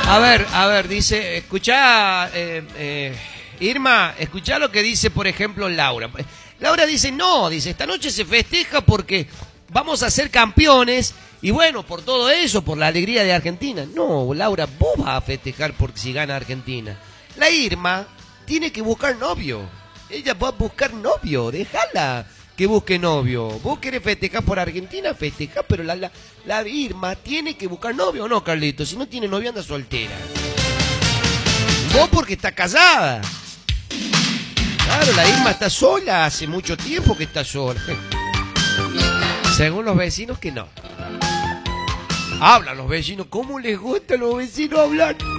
A ver, dice, escuchá, Irma, escuchá lo que dice, por ejemplo, Laura. Laura dice, no, dice, esta noche se festeja porque vamos a ser campeones y bueno, por todo eso, por la alegría de Argentina. No, Laura, vos vas a festejar porque si gana Argentina. La Irma tiene que buscar novio. Ella va a buscar novio, déjala que busque novio. Vos querés festejar por Argentina, festeja, pero la Irma tiene que buscar novio, ¿o no, Carlito? Si no tiene novio, anda soltera. Vos porque está casada. Claro, la Irma está sola, hace mucho tiempo que está sola. Según los vecinos que no. Hablan los vecinos, ¿cómo les gusta a los vecinos hablar?